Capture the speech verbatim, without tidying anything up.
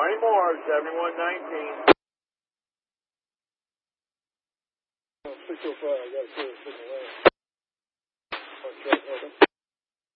twenty more, seventy-one nineteen. six oh five, I got a clear signal there.